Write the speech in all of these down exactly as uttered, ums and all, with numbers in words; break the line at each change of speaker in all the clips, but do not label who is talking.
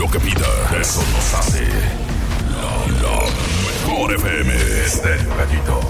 lo que pida. Eso nos hace la, la mejor F M. Estéreo Gallito.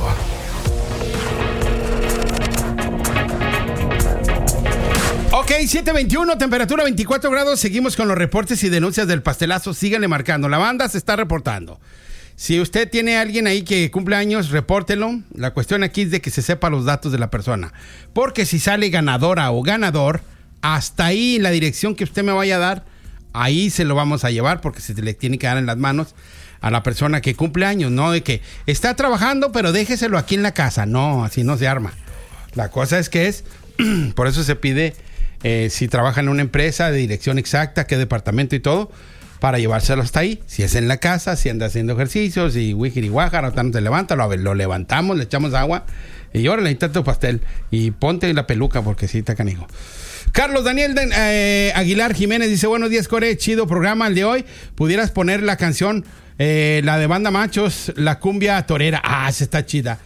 Ok, siete veintiuno, temperatura veinticuatro grados. Seguimos con los reportes y denuncias del pastelazo. Síganle marcando. La banda se está reportando. Si usted tiene a alguien ahí que cumple años, repórtelo. La cuestión aquí es de que se sepa los datos de la persona. Porque si sale ganadora o ganador, hasta ahí la dirección que usted me vaya a dar, ahí se lo vamos a llevar porque se le tiene que dar en las manos a la persona que cumple años. No de que está trabajando, pero déjeselo aquí en la casa. No, así no se arma. La cosa es que es, por eso se pide... Eh, si trabaja en una empresa, de dirección exacta, qué departamento y todo, para llevárselo hasta ahí. Si es en la casa, si anda haciendo ejercicios y wikiri guájara, no se levanta, lo, lo levantamos, le echamos agua y órale, ahí está tu pastel y ponte la peluca porque sí está canijo. Carlos Daniel eh, Aguilar Jiménez dice: buenos días, Core, chido programa el de hoy. ¿Pudieras poner la canción, eh, la de Banda Machos, la cumbia torera? Ah, esa está chida.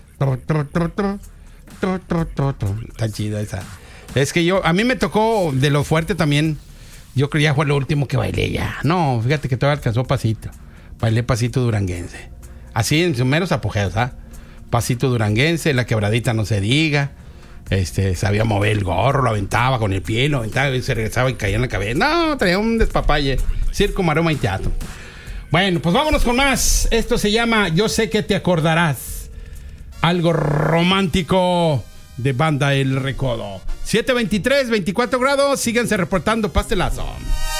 Está chida esa. Es que yo, a mí me tocó de lo fuerte también. Yo creo que ya fue lo último que bailé ya. No, fíjate que todavía alcanzó pasito. Bailé pasito duranguense. Así en sus meros apogeos, ¿ah? Pasito duranguense, la quebradita no se diga. Este, sabía mover el gorro, lo aventaba con el pie, lo aventaba y se regresaba y caía en la cabeza. No, traía un despapalle. Circo, maroma y teatro. Bueno, pues vámonos con más. Esto se llama Yo sé que te acordarás. Algo romántico de Banda El Recodo. siete veintitrés, veinticuatro grados. Síganse reportando pastelazo.